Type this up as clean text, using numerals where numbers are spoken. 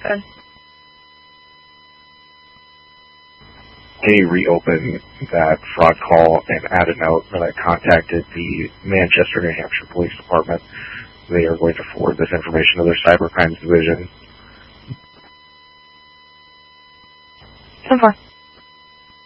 Good. They reopen that fraud call and add a note that I contacted the Manchester, New Hampshire Police Department. They are going to forward this information to their cybercrimes division. 10-4.